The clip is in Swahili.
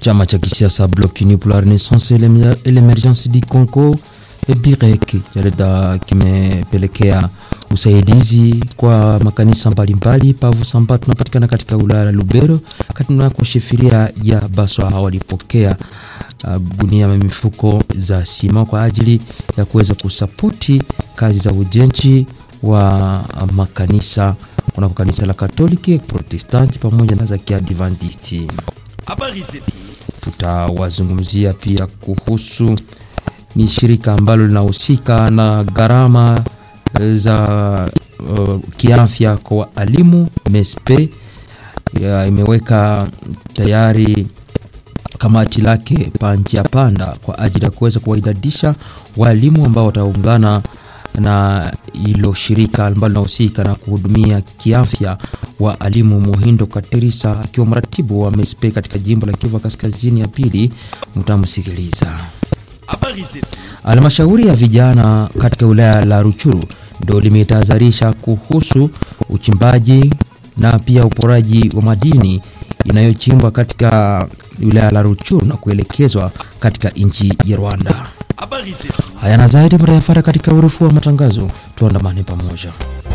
Chama cha kisiasa Bloc Uni pour la Renaissance et l'Emergence du Congo BIREC jaleta kimepelekea usaidizi kwa makanisa mbalimbali pavu samba tunapatikana katika wilaya ya Lubero katika kushifiria ya Baswa. Walipokea gunia mifuko za sima kwa ajili ya kuweza kusapoti kazi za ujenzi wa makanisa kuna kanisa la Katoliki, Protestanti pamoja na za Kiadventisti. Tutawazungumzia pia kuhusu ni shirika ambalo linahusika na gharama za kiafya kwa walimu MESPE imeweka tayari kamati lake panjia panda kwa ajili ya kuweza kuwaidadisha walimu ambao wataungana na hilo shirika ambalo linahusika na kuhudumia kiafya wa alimu. Muhindo Katerisa akiwa mratibu wa MESPE katika jimbo la Kivu Kaskazini ya pili, mtamsikiliza. Halmashauri ya vijana katika wilaya la Ruchuru ndio limetahadharisha kuhusu uchimbaji na pia uporaji wa madini inayochimbwa katika wilaya la Ruchuru na kuelekezwa katika nchi ya Rwanda. Haya na zaidi mrayafara katika urefu wa matangazo, tuandamane pamoja.